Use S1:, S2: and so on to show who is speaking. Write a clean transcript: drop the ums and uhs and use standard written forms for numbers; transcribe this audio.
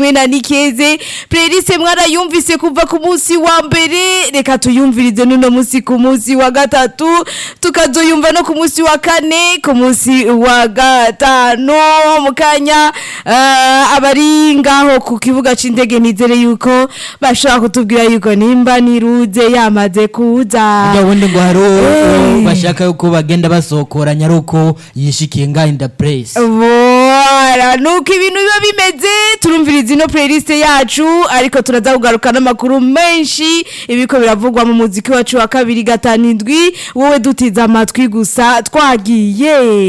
S1: kumwe na Nikeze. Playlist mwarayumvise kuva ku munsi wa mbere, reka tuyumvirize nuno munsi ku munsi wa gatatu, tukazoyumva no ku munsi wa kane, ku munsi wa gatano. Mukanya abari ngaho ku kibuga c'indege nizere yuko bashaka kutubwira yuko nimba niruze yamaze kuza.
S2: Ubundi ngo haro bashaka yuko bagenda basokoranya aruko yishikiye nga in the place.
S1: Voilà, nuko ibintu biba bimeze, turumviriza ino playlist yacu, ariko turaza kugaruka n'amakuru menshi ibiko biravugwa mu muziki wacu wa 2 gatanu indwi, wowe dutiza amatwi gusa twagiye.